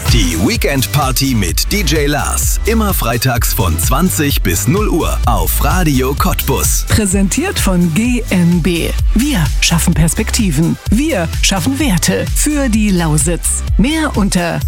Die Weekend Party mit DJ Lars. Immer freitags von 20 bis 0 Uhr auf Radio Cottbus. Präsentiert von GmbH. Wir schaffen Perspektiven. Wir schaffen Werte für die Lausitz. Mehr unter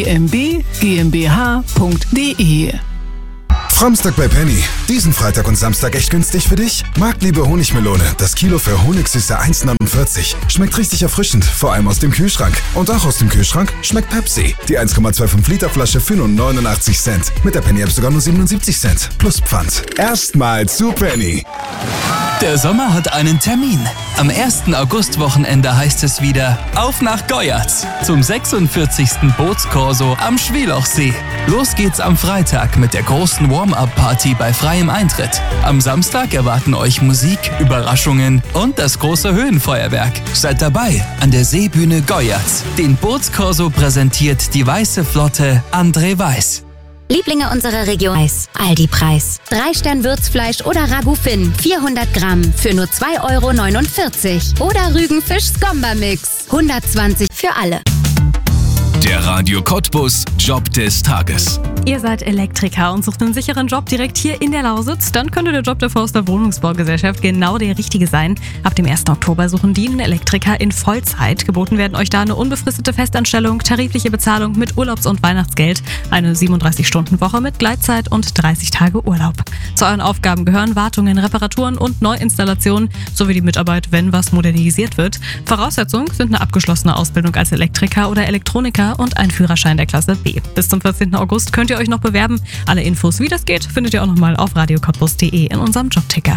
gmbh.de. Framstag bei Penny. Diesen Freitag und Samstag echt günstig für dich? Marktliebe Honigmelone. Das Kilo für Honigsüße 1,49. Schmeckt richtig erfrischend, vor allem aus dem Kühlschrank. Und auch aus dem Kühlschrank schmeckt Pepsi. Die 1,25 Liter Flasche für nur 89 Cent. Mit der Penny-App sogar nur 77 Cent. Plus Pfand. Erstmal zu Penny. Der Sommer hat einen Termin. Am 1. August-Wochenende heißt es wieder auf nach Goyatz zum 46. Bootskorso am Schwielochsee. Los geht's am Freitag mit der großen Warm-Up-Party bei freiem Eintritt. Am Samstag erwarten euch Musik, Überraschungen und das große Höhenfeuerwerk. Seid dabei an der Seebühne Goyatz. Den Bootskorso präsentiert die Weiße Flotte André Weiß. Lieblinge unserer Region. Aldi-Preis. 3-Stern-Würzfleisch oder Ragout Finn 400 Gramm für nur 2,49 € oder Rügenfisch-Skomba-Mix 120 für alle. Der Radio Cottbus Job des Tages. Ihr seid Elektriker und sucht einen sicheren Job direkt hier in der Lausitz? Dann könnte der Job der Forster Wohnungsbaugesellschaft genau der richtige sein. Ab dem 1. Oktober suchen die einen Elektriker in Vollzeit. Geboten werden euch da eine unbefristete Festanstellung, tarifliche Bezahlung mit Urlaubs- und Weihnachtsgeld, eine 37-Stunden-Woche mit Gleitzeit und 30 Tage Urlaub. Zu euren Aufgaben gehören Wartungen, Reparaturen und Neuinstallationen sowie die Mitarbeit, wenn was modernisiert wird. Voraussetzung sind eine abgeschlossene Ausbildung als Elektriker oder Elektroniker und ein Führerschein der Klasse B. Bis zum 14. August könnt ihr euch noch bewerben. Alle Infos, wie das geht, findet ihr auch nochmal auf radiocottbus.de in unserem Jobticker.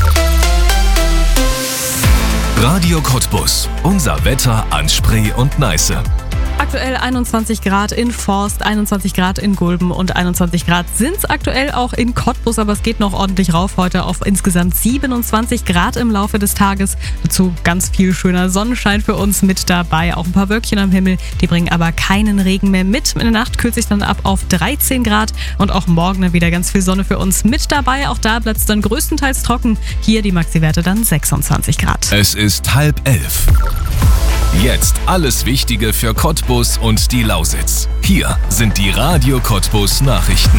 Radio Cottbus. Unser Wetter an Spree und Neiße. Aktuell 21 Grad in Forst, 21 Grad in Gulben und 21 Grad sind es aktuell auch in Cottbus, aber es geht noch ordentlich rauf heute auf insgesamt 27 Grad im Laufe des Tages. Dazu ganz viel schöner Sonnenschein für uns mit dabei, auch ein paar Wölkchen am Himmel, die bringen aber keinen Regen mehr mit. In der Nacht kühlt sich dann ab auf 13 Grad und auch morgen dann wieder ganz viel Sonne für uns mit dabei. Auch da bleibt es dann größtenteils trocken. Hier die Maxi-Werte dann 26 Grad. Es ist 10:30. Jetzt alles Wichtige für Cottbus und die Lausitz. Hier sind die Radio Cottbus Nachrichten.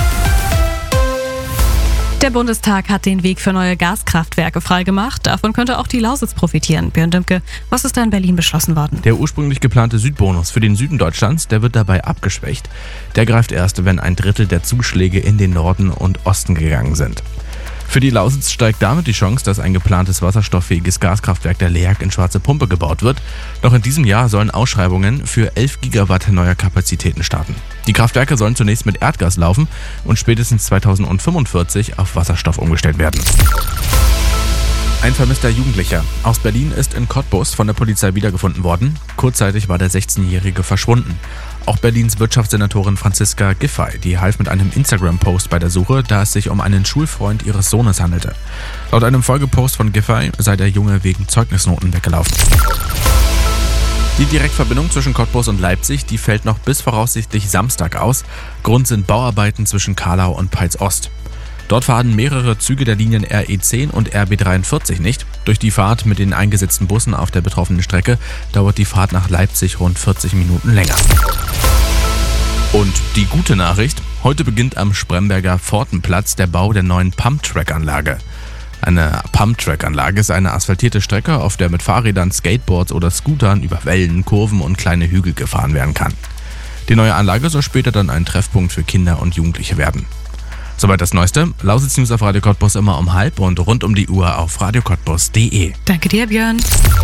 Der Bundestag hat den Weg für neue Gaskraftwerke freigemacht. Davon könnte auch die Lausitz profitieren. Björn Dümke, was ist da in Berlin beschlossen worden? Der ursprünglich geplante Südbonus für den Süden Deutschlands, der wird dabei abgeschwächt. Der greift erst, wenn ein Drittel der Zuschläge in den Norden und Osten gegangen sind. Für die Lausitz steigt damit die Chance, dass ein geplantes wasserstofffähiges Gaskraftwerk der LEAG in Schwarze Pumpe gebaut wird. Noch in diesem Jahr sollen Ausschreibungen für 11 Gigawatt neuer Kapazitäten starten. Die Kraftwerke sollen zunächst mit Erdgas laufen und spätestens 2045 auf Wasserstoff umgestellt werden. Ein vermisster Jugendlicher aus Berlin ist in Cottbus von der Polizei wiedergefunden worden. Kurzzeitig war der 16-Jährige verschwunden. Auch Berlins Wirtschaftssenatorin Franziska Giffey, die half mit einem Instagram-Post bei der Suche, da es sich um einen Schulfreund ihres Sohnes handelte. Laut einem Folgepost von Giffey sei der Junge wegen Zeugnisnoten weggelaufen. Die Direktverbindung zwischen Cottbus und Leipzig, die fällt noch bis voraussichtlich Samstag aus. Grund sind Bauarbeiten zwischen Kahlau und Peitz-Ost. Dort fahren mehrere Züge der Linien RE10 und RB43 nicht. Durch die Fahrt mit den eingesetzten Bussen auf der betroffenen Strecke dauert die Fahrt nach Leipzig rund 40 Minuten länger. Und die gute Nachricht: Heute beginnt am Spremberger Pfortenplatz der Bau der neuen Pumptrack-Anlage. Eine Pumptrack-Anlage ist eine asphaltierte Strecke, auf der mit Fahrrädern, Skateboards oder Scootern über Wellen, Kurven und kleine Hügel gefahren werden kann. Die neue Anlage soll später dann ein Treffpunkt für Kinder und Jugendliche werden. Soweit das Neueste. Lausitz News auf Radio Cottbus immer um 12:30 und rund um die Uhr auf radiocottbus.de. Danke dir, Björn.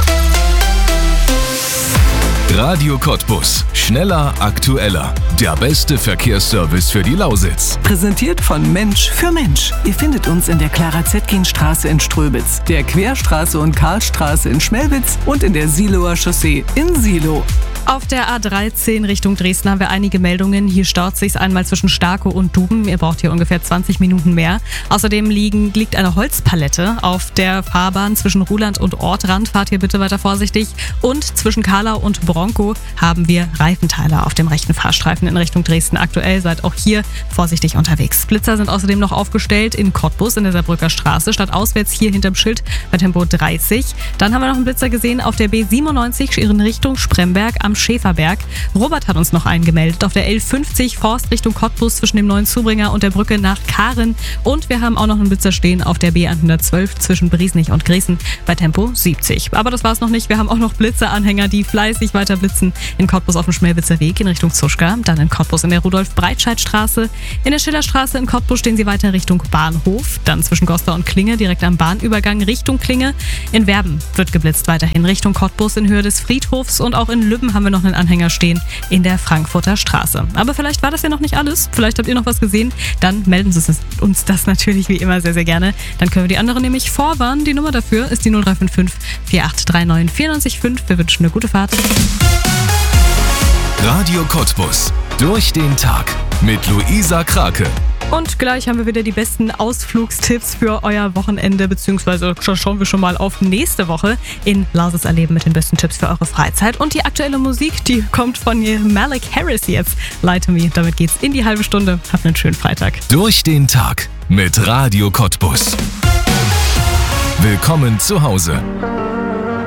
Radio Cottbus. Schneller, aktueller. Der beste Verkehrsservice für die Lausitz. Präsentiert von Mensch für Mensch. Ihr findet uns in der Clara-Zetkin-Straße in Ströbitz, der Querstraße und Karlstraße in Schmelwitz und in der Siloer Chaussee in Silo. Auf der A13 Richtung Dresden haben wir einige Meldungen. Hier staut sich's einmal zwischen Starkow und Duben. Ihr braucht hier ungefähr 20 Minuten mehr. Außerdem liegt eine Holzpalette auf der Fahrbahn zwischen Ruhland und Ortrand. Fahrt hier bitte weiter vorsichtig. Und zwischen Kahlau und Bronkow haben wir Reifenteile auf dem rechten Fahrstreifen in Richtung Dresden. Aktuell seid auch hier vorsichtig unterwegs. Blitzer sind außerdem noch aufgestellt in Cottbus in der Saarbrücker Straße. Stadtauswärts hier hinterm Schild bei Tempo 30. Dann haben wir noch einen Blitzer gesehen auf der B97 in Richtung Spremberg am Schäferberg. Robert hat uns noch einen gemeldet auf der L50 Forst Richtung Cottbus zwischen dem neuen Zubringer und der Brücke nach Karen. Und wir haben auch noch einen Blitzer stehen auf der B112 zwischen Briesnich und Griesen bei Tempo 70. Aber das war's noch nicht. Wir haben auch noch Blitzeranhänger, die fleißig weiter blitzen. In Cottbus auf dem Schmelwitzer Weg in Richtung Zuschka, dann in Cottbus in der Rudolf-Breitscheid-Straße. In der Schillerstraße in Cottbus stehen sie weiter Richtung Bahnhof, dann zwischen Goslar und Klinge direkt am Bahnübergang Richtung Klinge. In Werben wird geblitzt weiterhin Richtung Cottbus in Höhe des Friedhofs und auch in Lübben haben wir noch einen Anhänger stehen in der Frankfurter Straße. Aber vielleicht war das ja noch nicht alles, vielleicht habt ihr noch was gesehen, dann melden Sie uns das natürlich wie immer sehr, sehr gerne. Dann können wir die anderen nämlich vorwarnen. Die Nummer dafür ist die 0355 4839 94,5. Wir wünschen eine gute Fahrt. Radio Cottbus. Durch den Tag mit Luisa Krake. Und gleich haben wir wieder die besten Ausflugstipps für euer Wochenende, beziehungsweise schauen wir schon mal auf nächste Woche in Lausitz erleben mit den besten Tipps für eure Freizeit. Und die aktuelle Musik, die kommt von Malik Harris jetzt. Lie to Me, damit geht's in die halbe Stunde. Habt einen schönen Freitag. Durch den Tag mit Radio Cottbus. Willkommen zu Hause.